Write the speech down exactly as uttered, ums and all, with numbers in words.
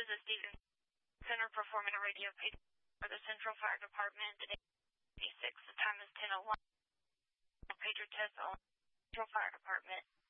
is a Stevens Center performing a radio pager for the Central Fire Department at eight fifty-six. The time is ten oh one. Pager test on Central Fire Department.